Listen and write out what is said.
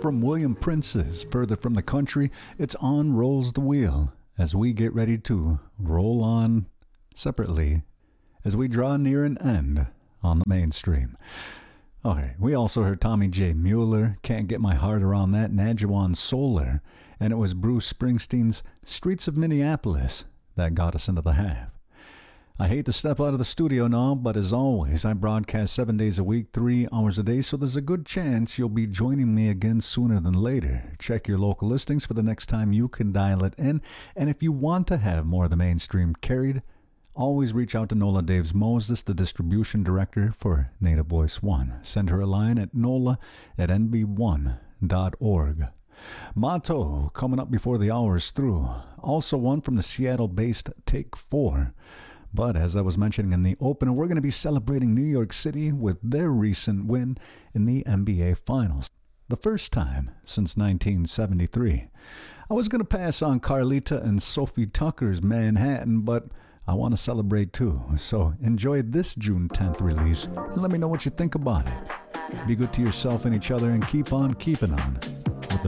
from William Prince's Further from the Country. It's On Rolls the Wheel as we get ready to roll on separately as we draw near an end on the mainstream. Okay, we also heard Tommy J. Mueller, Can't Get My Heart Around That, Nadjuan Solar, and it was Bruce Springsteen's Streets of Minneapolis that got us into the half. I hate to step out of the studio now, but as always, I broadcast 7 days a week, 3 hours a day, so there's a good chance you'll be joining me again sooner than later. Check your local listings for the next time you can dial it in, and if you want to have more of the mainstream carried, always reach out to Nola Daves Moses, the distribution director for Native Voice One. Send her a line at nola@nb1.org. Motto coming up before the hour is through. Also one from the Seattle-based Take 4. But as I was mentioning in the opener, we're going to be celebrating New York City with their recent win in the NBA Finals. The first time since 1973. I was going to pass on Carlita and Sophie Tucker's Manhattan, but I want to celebrate too. So enjoy this June 10th release and let me know what you think about it. Be good to yourself and each other and keep on keeping on.